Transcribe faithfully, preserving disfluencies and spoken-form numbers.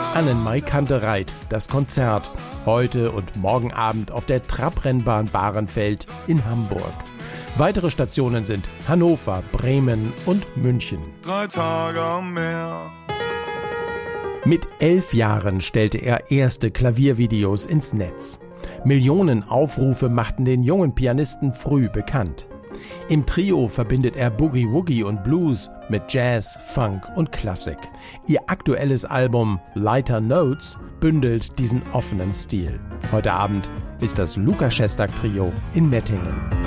Annenmai Kantereit, das Konzert. Heute und morgen Abend auf der Trabrennbahn Bahrenfeld in Hamburg. Weitere Stationen sind Hannover, Bremen und München. Drei Tage am Meer. Mit elf Jahren stellte er erste Klaviervideos ins Netz. Millionen Aufrufe machten den jungen Pianisten früh bekannt. Im Trio verbindet er Boogie Woogie und Blues mit Jazz, Funk und Klassik. Ihr aktuelles Album Lighter Notes bündelt diesen offenen Stil. Heute Abend ist das Lukas Szostak Trio in Mettingen.